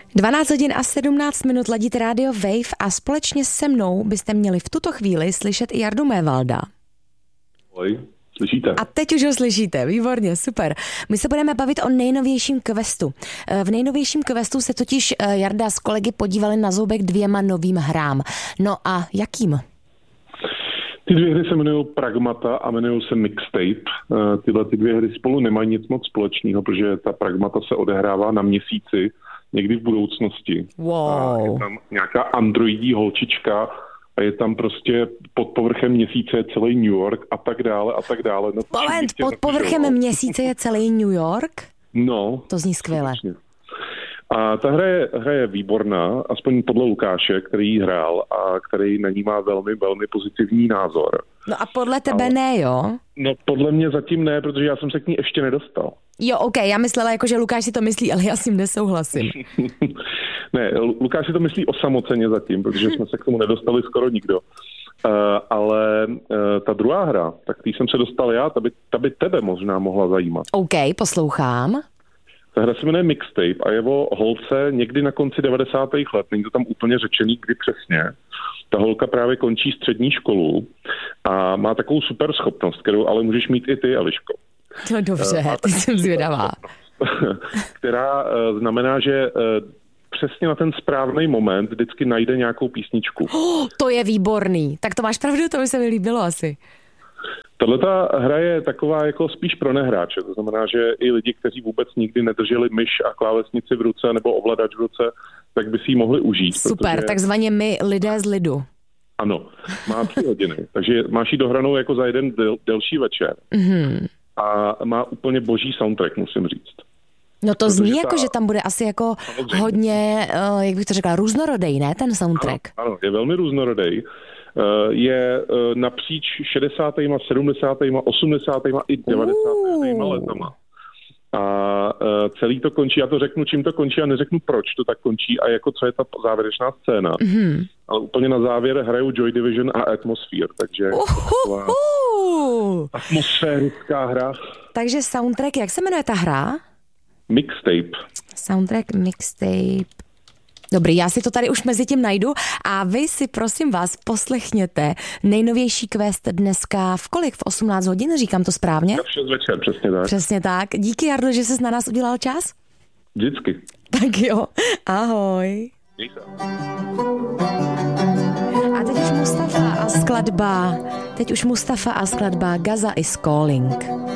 12 hodin a 17 minut ladíte rádio Wave a společně se mnou byste měli v tuto chvíli slyšet i Jardu Mévalda. Ahoj, slyšíte? A teď už ho slyšíte, výborně, super. My se budeme bavit o nejnovějším questu. V nejnovějším questu se totiž Jarda s kolegy podívali na zoubek 2 novým hrám. No a jakým? Ty 2 hry se jmenují Pragmata a jmenují se Mixtape. Tyhle 2 hry spolu nemají nic moc společného, protože ta Pragmata se odehrává na měsíci, někdy v budoucnosti. Wow. A je tam nějaká androidí holčička a je tam prostě pod povrchem měsíce je celý New York a tak dále a tak dále. No, moment, pod povrchem měsíce je celý New York? No. To zní skvěle. A ta hra je výborná, aspoň podle Lukáše, který ji hrál a který na ní má velmi, velmi pozitivní názor. No a podle tebe ne, jo? No podle mě zatím ne, protože já jsem se k ní ještě nedostal. Jo, OK, já myslela, že Lukáš si to myslí, ale já s tím nesouhlasím. Ne, Lukáš si to myslí osamoceně zatím, protože jsme se k tomu nedostali skoro nikdo. Ale ta druhá hra, tak tý jsem se dostal já, ta by tebe možná mohla zajímat. OK, poslouchám. Ta hra se jmenuje Mixtape a je o holce někdy na konci 90. let, není to tam úplně řečený, kdy přesně. Ta holka právě končí střední školu a má takovou super schopnost, kterou ale můžeš mít i ty, Eliško. No dobře, teď jsem zvědavá. Která znamená, že přesně na ten správný moment vždycky najde nějakou písničku. To je výborný. Tak to máš pravdu, to by se mi líbilo asi. Tahleta hra je taková jako spíš pro nehráče. To znamená, že i lidi, kteří vůbec nikdy nedrželi myš a klávesnici v ruce nebo ovladač v ruce, tak by si ji mohli užít. Super, protože... takzvaně my lidé z lidu. Ano, má 3 hodiny, takže máš ji dohranou jako za jeden delší večer. Mm-hmm. A má úplně boží soundtrack, musím říct. No to zní jako, že tam bude asi jako hodně, jak bych to řekla, různorodej, ne, ten soundtrack? Ano, je velmi různorodej. Je napříč 60., 70., 80. i 90. letama. A celý to končí, já to řeknu, čím to končí a neřeknu, proč to tak končí a jako co je ta závěrečná scéna. Mm-hmm. Ale úplně na závěr hrajou Joy Division a Atmosphere, takže atmosférická hra. Takže soundtrack, jak se jmenuje ta hra? Mixtape. Soundtrack Mixtape. Dobrý, já si to tady už mezi tím najdu a vy si prosím vás poslechněte nejnovější quest dneska v kolik? V 18 hodin, říkám to správně? V 6 večer, přesně tak. Přesně tak. Díky, Jardo, že jsi na nás udělal čas. Vždycky. Tak jo, ahoj. A teď už Mustafa a skladba Gaza is Calling.